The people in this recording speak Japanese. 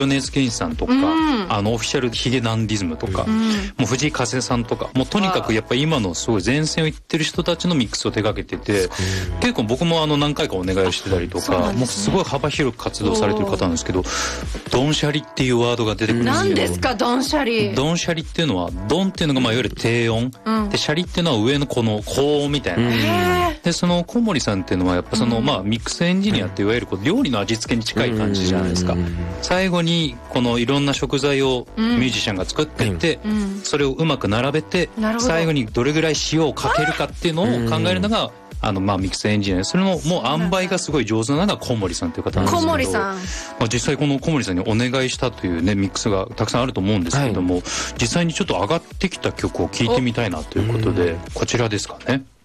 米津玄師さんとか、オフィシャルヒゲダンディズムとか、もう藤井風さんとか、もうとにかくやっぱり今のすごい前線を行ってる人たちのミックスを手掛けてて、結構僕も何回かお願いをしてたりとか、もうすごい幅広く活動されてる方なんですけど、ドンシャリっていうワードが出てくるんですけど。 何ですかドンシャリ？ ドンシャリっていうのは、ドンっていうのがいわゆる低音、でシャリっていうのは上のこの高音みたいな。でその小森さんっていうのはやっぱそのミックスエンジニアっていわゆる料理の味付けに近い感じじゃないですか。最後にこのいろんな食材をミュージシャンが作っていって、それをうまく並べて、最後にどれぐらい塩をかけるかっていうのを考えるのがミックスエンジニア。それのもう塩梅がすごい上手なのが小森さんという方なんですけど、 小森さん、 実際この小森さんにお願いしたというねミックスがたくさんあると思うんですけれども、実際にちょっと上がってきた曲を聴いてみたいなということで、こちらですかね。